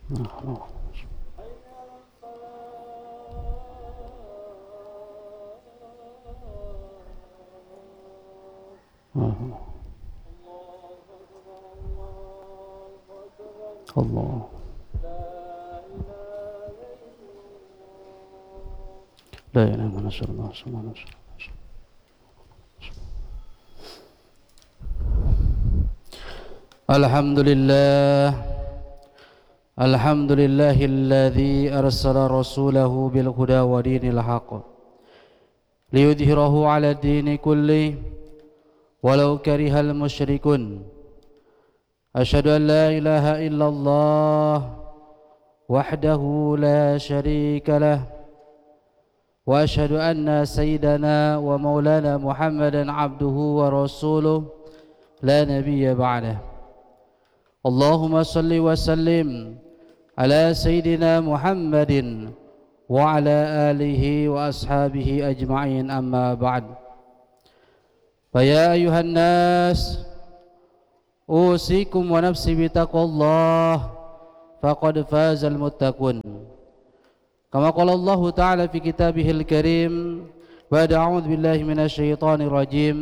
Allah. La ilaha illallah. Alhamdulillah. Alhamdulillahilladzi arsala rasulahu bil huda wa dinil haqq liyudhhirahu 'ala dini kulli walau karihal musyrikun. Asyhadu an la ilaha illallah wahdahu la syarika lah wa asyhadu anna sayyidana wa maulana Muhammadan abduhu wa rasuluh la nabiyya ba'dah. Allahumma salli wa sallim ala sayyidina Muhammadin wa ala alihi wa ashabihi ajma'in, amma ba'd. Fa ya ayuhan nas usikum wa nafsi bitaqwallah faqad fazal muttaqun. Kama qala Allah Ta'ala fi kitabihil karim, wa a'udzu billahi minasyaitonir rajim.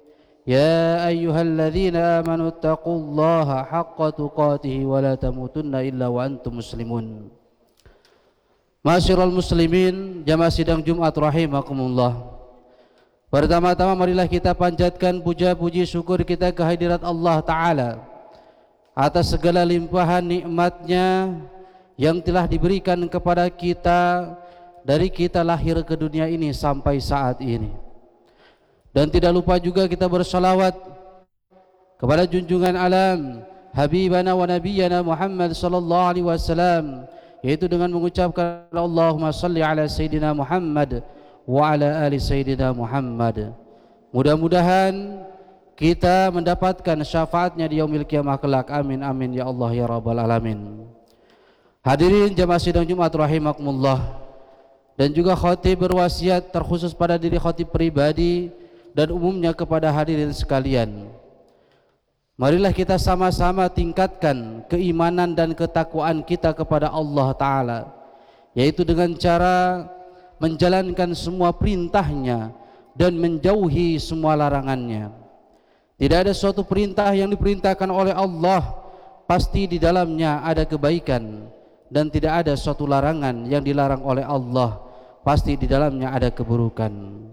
Ya ayyuhalladzina amanu taqullaha haqqa tuqatih wa la tamutunna illa wa antum muslimun. Ma'asyiral muslimin, jamaah sidang Jumat rahimakumullah. Pertama-tama marilah kita panjatkan puja-puji syukur kita kehadirat Allah Ta'ala atas segala limpahan nikmatnya yang telah diberikan kepada kita dari kita lahir ke dunia ini sampai saat ini. Dan tidak lupa juga kita bersalawat kepada junjungan alam Habibana wa Nabiyana Muhammad sallallahu alaihi wasallam, yaitu dengan mengucapkan Allahumma salli ala Sayyidina Muhammad wa ala ali Sayyidina Muhammad. Mudah-mudahan kita mendapatkan syafaatnya di yaumil qiyamah kelak. Amin amin ya Allah ya rabbal alamin. Hadirin jamaah sidang Jumat rahimakumullah, dan juga khatib berwasiat terkhusus pada diri khatib pribadi dan umumnya kepada hadirin sekalian. Marilah kita sama-sama tingkatkan keimanan dan ketakwaan kita kepada Allah Ta'ala, yaitu dengan cara menjalankan semua perintahnya dan menjauhi semua larangannya. Tidak ada suatu perintah yang diperintahkan oleh Allah pasti di dalamnya ada kebaikan, dan tidak ada suatu larangan yang dilarang oleh Allah pasti di dalamnya ada keburukan.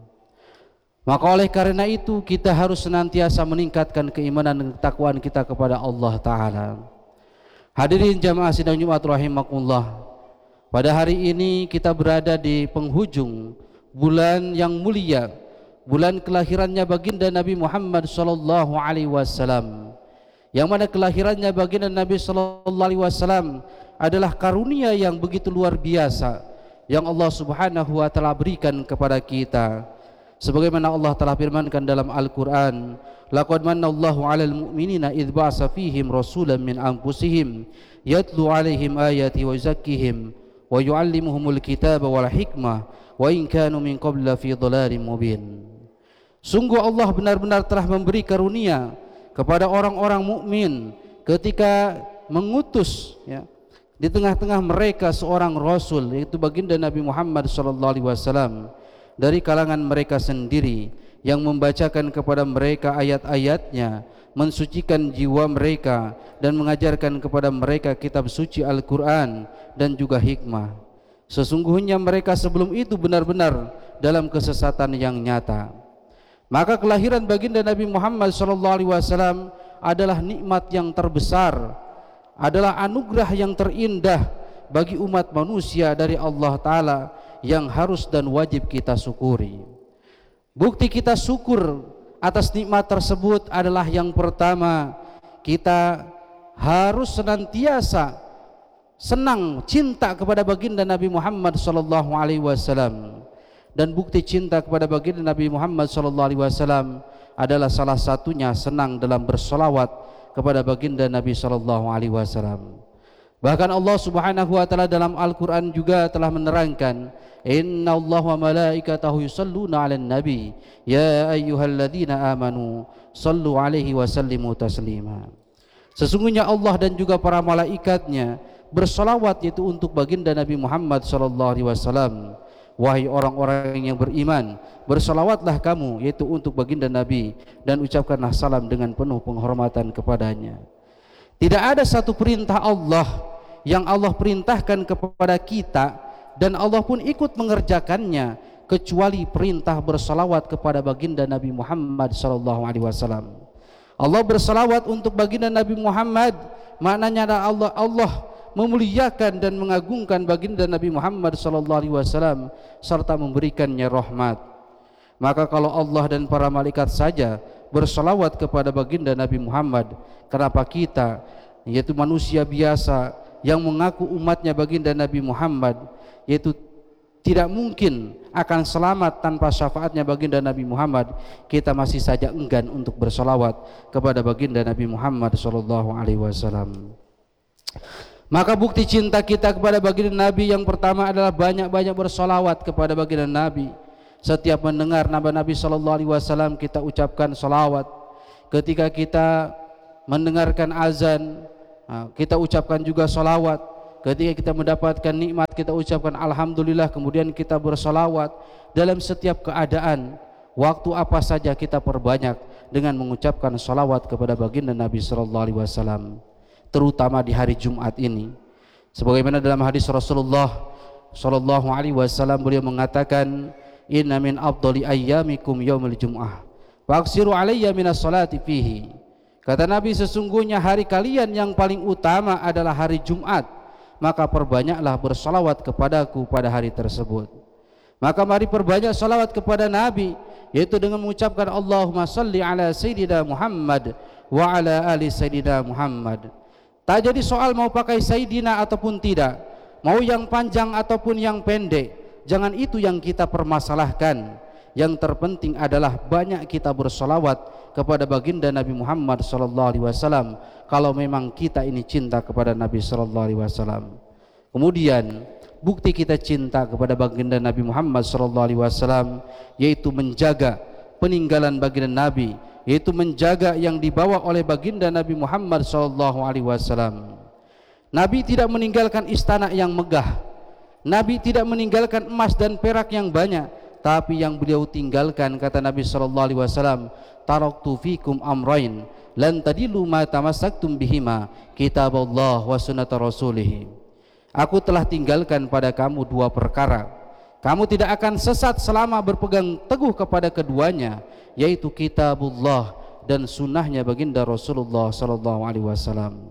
Maka oleh karena itu kita harus senantiasa meningkatkan keimanan dan ketakwaan kita kepada Allah Ta'ala. Hadirin jamaah sidang Jumat rahimakumullah, pada hari ini kita berada di penghujung bulan yang mulia, bulan kelahirannya baginda Nabi Muhammad sallallahu alaihi wasallam, yang mana kelahirannya baginda Nabi sallallahu alaihi wasallam adalah karunia yang begitu luar biasa yang Allah Subhanahu wa taala berikan kepada kita. Sebagaimana Allah telah firmankan dalam Al-Qur'an, laqad manallahu 'alal mu'minina idz ba'atsa fihim rasulan min anfusihim yatlu 'alaihim ayati wa yuzakkihim wa yu'allimuhumul kitaba wal hikmah wa in kanu min qablu fi dhalalin mubin. Sungguh Allah benar-benar telah memberi karunia kepada orang-orang mukmin ketika mengutus di tengah-tengah mereka seorang rasul, yaitu baginda Nabi Muhammad sallallahu alaihi wasallam, dari kalangan mereka sendiri, yang membacakan kepada mereka ayat-ayatnya, mensucikan jiwa mereka dan mengajarkan kepada mereka kitab suci Al-Quran dan juga hikmah. Sesungguhnya mereka sebelum itu benar-benar dalam kesesatan yang nyata. Maka kelahiran baginda Nabi Muhammad SAW adalah nikmat yang terbesar, adalah anugerah yang terindah bagi umat manusia dari Allah Ta'ala, yang harus dan wajib kita syukuri. Bukti kita syukur atas nikmat tersebut adalah yang pertama, kita harus senantiasa senang cinta kepada baginda Nabi Muhammad sallallahu alaihi wasallam. Dan bukti cinta kepada baginda Nabi Muhammad sallallahu alaihi wasallam adalah salah satunya senang dalam bersolawat kepada baginda Nabi sallallahu alaihi wasallam. Bahkan Allah Subhanahu wa taala dalam Al-Qur'an juga telah menerangkan, innallaha wa malaikatahu yusalluna 'alan nabi ya ayyuhalladzina amanu sallu 'alaihi wa sallimu taslima. Sesungguhnya Allah dan juga para malaikatnya bersolawat yaitu untuk baginda Nabi Muhammad sallallahu alaihi wasallam. Wahai orang-orang yang beriman, bersolawatlah kamu yaitu untuk baginda Nabi, dan ucapkanlah salam dengan penuh penghormatan kepadanya. Tidak ada satu perintah Allah yang Allah perintahkan kepada kita dan Allah pun ikut mengerjakannya kecuali perintah bersolawat kepada baginda Nabi Muhammad sallallahu alaihi wasallam. Allah bersolawat untuk baginda Nabi Muhammad, maknanya adalah Allah memuliakan dan mengagungkan baginda Nabi Muhammad sallallahu alaihi wasallam serta memberikannya rahmat. Maka kalau Allah dan para malaikat saja bersolawat kepada baginda Nabi Muhammad, kenapa kita yaitu manusia biasa yang mengaku umatnya baginda Nabi Muhammad yaitu tidak mungkin akan selamat tanpa syafaatnya baginda Nabi Muhammad, kita masih saja enggan untuk bersolawat kepada baginda Nabi Muhammad sallallahu alaihi wasallam. Maka bukti cinta kita kepada baginda Nabi yang pertama adalah banyak-banyak bersolawat kepada baginda Nabi. Setiap mendengar nama Nabi sallallahu alaihi wasallam kita ucapkan solawat. Ketika kita mendengarkan azan, kita ucapkan juga solawat. Ketika kita mendapatkan nikmat, kita ucapkan alhamdulillah, kemudian kita bersolawat. Dalam setiap keadaan, waktu apa saja kita perbanyak dengan mengucapkan solawat kepada baginda Nabi sallallahu alaihi wasallam, terutama di hari Jumat ini. Sebagaimana dalam hadis Rasulullah sallallahu alaihi wasallam, beliau mengatakan, inna min afdali ayyamikum yaumul jum'ah faksiru alayya minas salati fihi. Kata Nabi, sesungguhnya hari kalian yang paling utama adalah hari Jumat, maka perbanyaklah bersalawat kepadaku pada hari tersebut. Maka mari perbanyak salawat kepada Nabi, yaitu dengan mengucapkan Allahumma salli ala Sayyidina Muhammad wa ala ali Sayyidina Muhammad. Tak jadi soal mau pakai Sayyidina ataupun tidak, mau yang panjang ataupun yang pendek, jangan itu yang kita permasalahkan. Yang terpenting adalah banyak kita bersolawat kepada baginda Nabi Muhammad sallallahu alaihi wasallam kalau memang kita ini cinta kepada Nabi sallallahu alaihi wasallam. Kemudian bukti kita cinta kepada baginda Nabi Muhammad sallallahu alaihi wasallam yaitu menjaga peninggalan baginda Nabi, yaitu menjaga yang dibawa oleh baginda Nabi Muhammad sallallahu alaihi wasallam. Nabi tidak meninggalkan istana yang megah, Nabi tidak meninggalkan emas dan perak yang banyak, tapi yang beliau tinggalkan, kata Nabi sallallahu alaihi wasallam, taraktu fikum amrain lan tadillu ma tamassaktum bihima, kitaballah wa sunnata rasulih. Aku telah tinggalkan pada kamu dua perkara, kamu tidak akan sesat selama berpegang teguh kepada keduanya, yaitu kitabullah dan sunnahnya baginda Rasulullah sallallahu alaihi wasallam.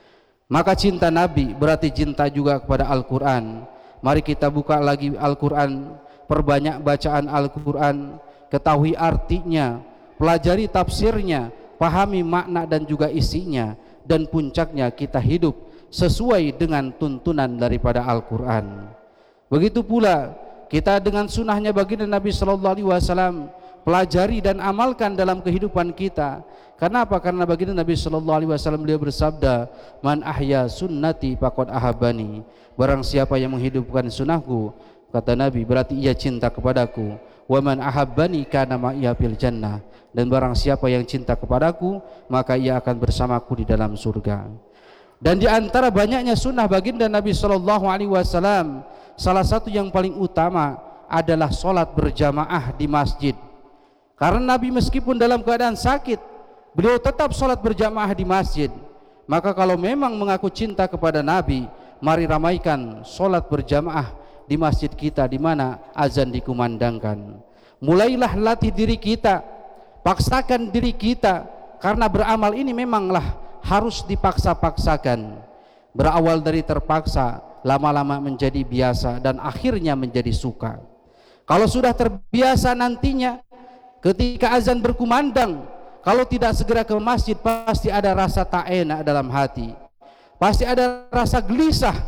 Maka cinta Nabi berarti cinta juga kepada Al-Quran. Mari kita buka lagi Al-Quran, perbanyak bacaan Al-Quran, ketahui artinya, pelajari tafsirnya, pahami makna dan juga isinya, dan puncaknya kita hidup sesuai dengan tuntunan daripada Al-Quran. Begitu pula kita dengan sunnahnya baginda Nabi sallallahu alaihi wasallam pelajari dan amalkan dalam kehidupan kita. Kenapa? Karena baginda Nabi sallallahu alaihi wasallam beliau bersabda, man ahya sunnati faqad ahabbani. Barang siapa yang menghidupkan sunnahku, kata Nabi, berarti ia cinta kepadaku. Wa man ahabbani kana ma'iya fil jannah. Dan barang siapa yang cinta kepadaku, maka ia akan bersamaku di dalam surga. Dan di antara banyaknya sunnah baginda Nabi sallallahu alaihi wasallam, salah satu yang paling utama adalah salat berjamaah di masjid. Karena Nabi meskipun dalam keadaan sakit, beliau tetap salat berjamaah di masjid. Maka kalau memang mengaku cinta kepada Nabi, mari ramaikan salat berjamaah di masjid kita di mana azan dikumandangkan. Mulailah latih diri kita, paksakan diri kita, karena beramal ini memanglah harus dipaksa-paksakan. Berawal dari terpaksa, lama-lama menjadi biasa, dan akhirnya menjadi suka. Kalau sudah terbiasa, nantinya ketika azan berkumandang, kalau tidak segera ke masjid, pasti ada rasa tak enak dalam hati, pasti ada rasa gelisah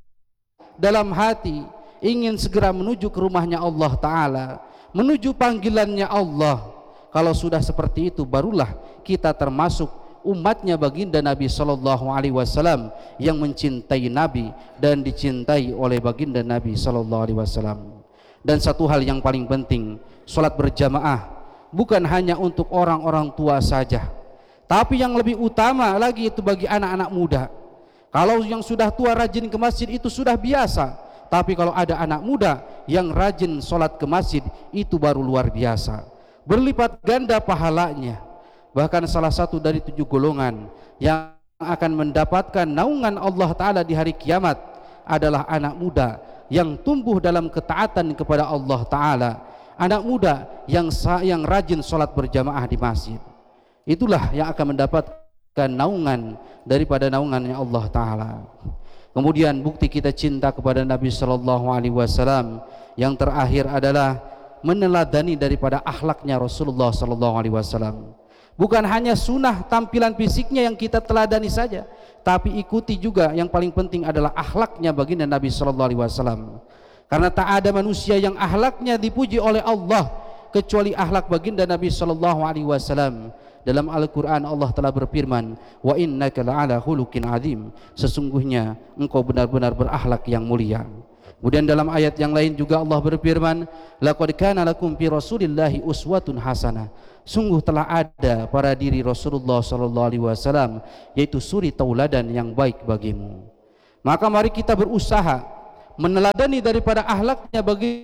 dalam hati, ingin segera menuju ke rumahnya Allah Ta'ala, menuju panggilannya Allah. Kalau sudah seperti itu, barulah kita termasuk umatnya baginda Nabi sallallahu alaihi wasallam yang mencintai Nabi dan dicintai oleh baginda Nabi sallallahu alaihi wasallam. Dan satu hal yang paling penting, salat berjamaah bukan hanya untuk orang-orang tua saja, tapi yang lebih utama lagi itu bagi anak-anak muda. Kalau yang sudah tua rajin ke masjid itu sudah biasa, tapi kalau ada anak muda yang rajin sholat ke masjid itu baru luar biasa, berlipat ganda pahalanya. Bahkan salah satu dari 7 golongan yang akan mendapatkan naungan Allah Ta'ala di hari kiamat adalah anak muda yang tumbuh dalam ketaatan kepada Allah Ta'ala, anak muda yang rajin sholat berjamaah di masjid. Itulah yang akan mendapatkan naungan daripada naungannya Allah Ta'ala. Kemudian bukti kita cinta kepada Nabi Sallallahu Alaihi Wasallam yang terakhir adalah meneladani daripada akhlaknya Rasulullah Sallallahu Alaihi Wasallam. Bukan hanya sunnah tampilan fisiknya yang kita teladani saja, tapi ikuti juga yang paling penting adalah akhlaknya baginda Nabi Sallallahu Alaihi Wasallam. Karena tak ada manusia yang akhlaknya dipuji oleh Allah kecuali akhlak baginda Nabi Sallallahu Alaihi Wasallam. Dalam Al-Quran Allah telah berfirman, wa innaka la'ala khuluqin azim, sesungguhnya engkau benar-benar berakhlak yang mulia. Kemudian dalam ayat yang lain juga Allah berfirman, laqad kana lakum fi rasulillahi uswatun hasanah, sungguh telah ada pada diri Rasulullah sallallahu alaihi wasallam yaitu suri tauladan yang baik bagimu. Maka mari kita berusaha meneladani daripada akhlaknya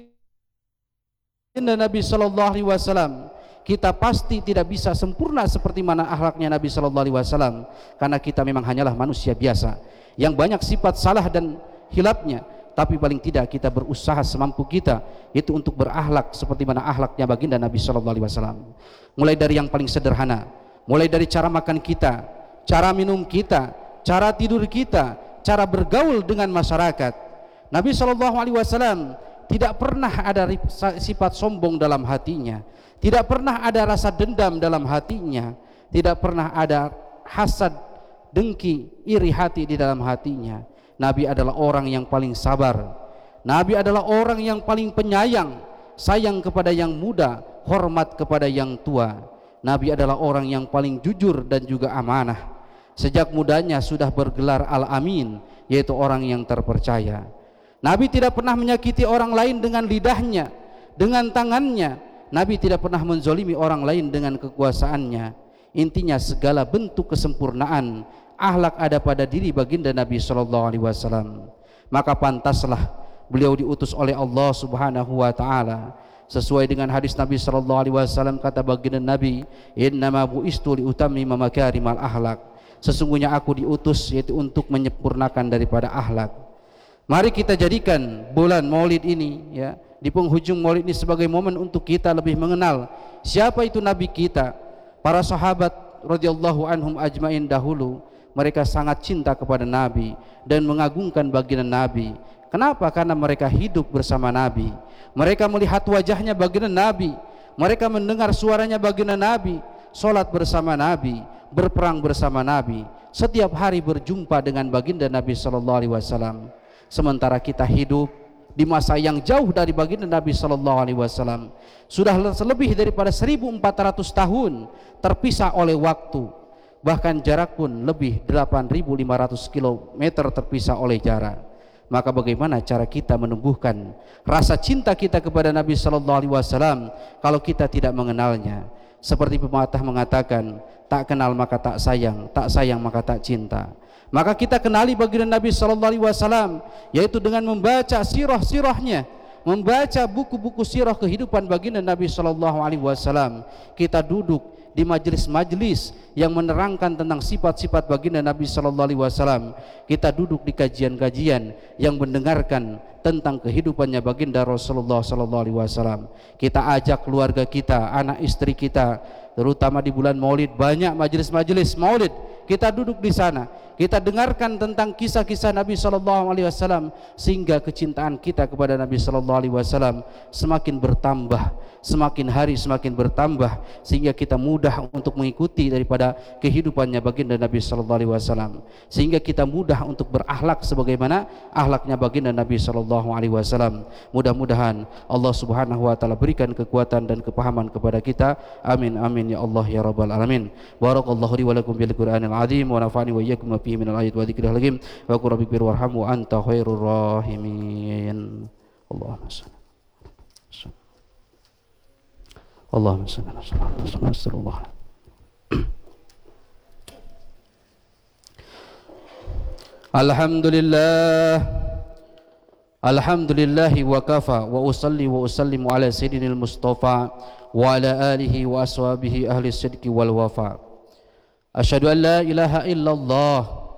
baginda Nabi sallallahu alaihi wasallam. Kita pasti tidak bisa sempurna seperti mana akhlaknya Nabi sallallahu alaihi wasallam, karena kita memang hanyalah manusia biasa yang banyak sifat salah dan hilapnya. Tapi paling tidak kita berusaha semampu kita itu untuk berakhlak seperti mana akhlaknya baginda Nabi sallallahu alaihi wasallam. Mulai dari yang paling sederhana, mulai dari cara makan kita, cara minum kita, cara tidur kita, cara bergaul dengan masyarakat. Nabi sallallahu alaihi wasallam tidak pernah ada sifat sombong dalam hatinya, tidak pernah ada rasa dendam dalam hatinya, tidak pernah ada hasad, dengki, iri hati di dalam hatinya. Nabi adalah orang yang paling sabar. Nabi adalah orang yang paling penyayang, sayang kepada yang muda, hormat kepada yang tua. Nabi adalah orang yang paling jujur dan juga amanah. Sejak mudanya sudah bergelar Al-Amin, yaitu orang yang terpercaya. Nabi tidak pernah menyakiti orang lain dengan lidahnya, dengan tangannya. Nabi tidak pernah menzolimi orang lain dengan kekuasaannya. Intinya segala bentuk kesempurnaan akhlak ada pada diri baginda Nabi sallallahu alaihi wasallam. Maka pantaslah beliau diutus oleh Allah Subhanahu wa taala. Sesuai dengan hadis Nabi sallallahu alaihi wasallam, kata baginda Nabi, "Innama bu'istu liutammima makarimal akhlak." Sesungguhnya aku diutus yaitu untuk menyempurnakan daripada akhlak. Mari kita jadikan bulan Maulid ini, ya, di penghujung Maulid ini sebagai momen untuk kita lebih mengenal siapa itu Nabi kita. Para sahabat radhiyallahu anhum ajmain dahulu, mereka sangat cinta kepada Nabi dan mengagungkan baginda Nabi. Kenapa? Karena mereka hidup bersama Nabi, mereka melihat wajahnya baginda Nabi, mereka mendengar suaranya baginda Nabi, sholat bersama Nabi, berperang bersama Nabi, setiap hari berjumpa dengan baginda Nabi sallallahu alaihi wasallam. Sementara kita hidup di masa yang jauh dari baginda Nabi sallallahu alaihi wasallam, sudah lebih daripada 1400 tahun terpisah oleh waktu. Bahkan jarak pun lebih 8.500 km terpisah oleh jarak. Maka bagaimana cara kita menumbuhkan rasa cinta kita kepada Nabi sallallahu alaihi wasallam kalau kita tidak mengenalnya? Seperti pepatah mengatakan, tak kenal maka tak sayang maka tak cinta. Maka kita kenali baginda Nabi sallallahu alaihi wasallam yaitu dengan membaca sirah-sirahnya, membaca buku-buku sirah kehidupan baginda Nabi sallallahu alaihi wasallam. Kita duduk di majelis-majelis yang menerangkan tentang sifat-sifat baginda Nabi sallallahu alaihi wasallam. Kita duduk di kajian-kajian yang mendengarkan tentang kehidupannya baginda Rasulullah sallallahu alaihi wasallam. Kita ajak keluarga kita, anak istri kita, terutama di bulan Maulid banyak majelis-majelis Maulid. Kita duduk di sana, kita dengarkan tentang kisah-kisah Nabi sallallahu alaihi wasallam sehingga kecintaan kita kepada Nabi sallallahu alaihi wasallam semakin bertambah, semakin hari semakin bertambah, sehingga kita mudah untuk mengikuti daripada kehidupannya baginda Nabi sallallahu alaihi wasallam, sehingga kita mudah untuk berakhlak sebagaimana akhlaknya baginda Nabi sallallahu alaihi wasallam. Mudah-mudahan Allah Subhanahu wa taala berikan kekuatan dan kepahaman kepada kita. Amin amin ya Allah ya rabbal alamin. Barakallahu li wa lakum bil Qur'anil azim wa nafa'ani wa iyyakum ma fihi minal ayati wa dzikril hakim. Wa qur rabbi firwarhamhu anta khairur rahimin. Allahumma salli Allahumma salli ala Rasulullah. Alhamdulillah, alhamdulillah wa kafa wa usalli wa usallimu ala sayyidinil mustafa wa ala alihi wa ashabihi ahli sidqi wal wafa. Asyhadu an la ilaha illallah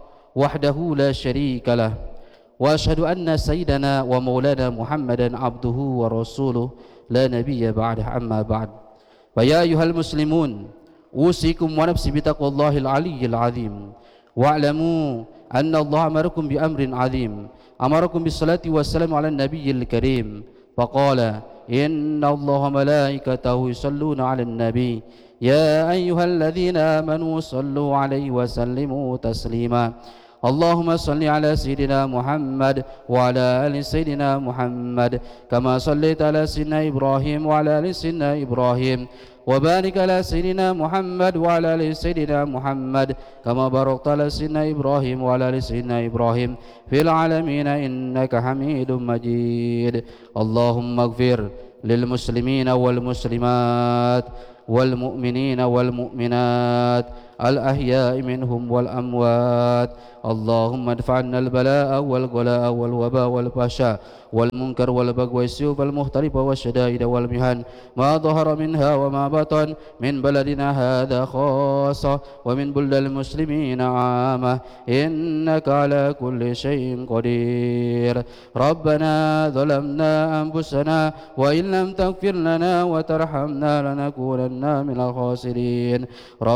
wahdahu la syarika lah wa asyhadu anna sayyidana wa maulana Muhammadan abduhu wa rasuluh la nabiyya ba'dah, amma ba'd. Wa ya ayyuhal muslimun usikum wa nafsi bitaqwallahil aliyyil azim wa'lamu anna Allah amarakum bi amrin azim, amarakum bis salati wassalamu ala nabiyil karim faqala inna Allaha malaikatahu yusalluna ala nabi ya ayyuhalladzina amanu sallu alaihi wa sallimu taslima. Allahumma salli ala sayyidina Muhammad wa ala ali sayyidina Muhammad kama sallaita ala sayyidina Ibrahim wa ala ali sayyidina Ibrahim wa barik ala sayyidina Muhammad wa ala ali sayyidina Muhammad kama barakta ala sayyidina Ibrahim wa ala ali sayyidina Ibrahim fil alamin innaka Hamidum Majid. Allahumma ighfir lil muslimina wal muslimat wal mu'minina wal mu'minat al ahya'i minhum wal amwat. Allahumma adfa'na al bala'a wal ghala'a wal waba wal fahsya wal munkar wal baghi wal wal muhtarifa wasyada'id wal mihan ma dhahara minha wa ma batan min baladina hadha khassa wa min buldal muslimina 'amah innaka ala kulli syai'in qadir. Rabbana zalamna anfusana wa in lam taghfir lana wa tarhamna lanakunanna minal khasirin.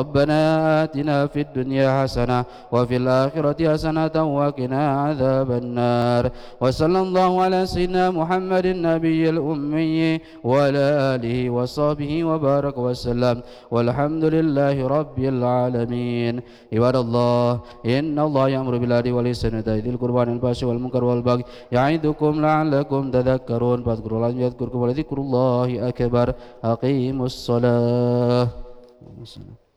Rabbana atina fid dunya hasanah wa fil akhirati hasanatan wa qina adzaban nar. Wa sallallahu ala sayyidina Muhammadin nabiyil ummi wa ala alihi wa sahbihi wa baraka wa sallam walhamdulillahi rabbil alamin. Ibadallah, inna Allah ya'muru bil adli wal ihsani wa ita'i dzil qurba wal fahsyi wal munkar wal baghi ya'idukum la'allakum tadhakkarun. Fadhkurullaha yadhkurkum wa dhikrullahi akbar. Aqimus shalah.